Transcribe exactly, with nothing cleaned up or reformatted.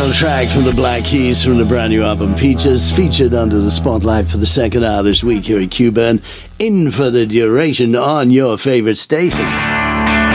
final track from the Black Keys from the brand new album Peaches, featured under the spotlight for the second hour this week here at Q-Burn, in for the duration on your favourite station.